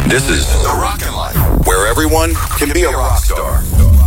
This is The Rockin' Life, where everyone can be a rock star.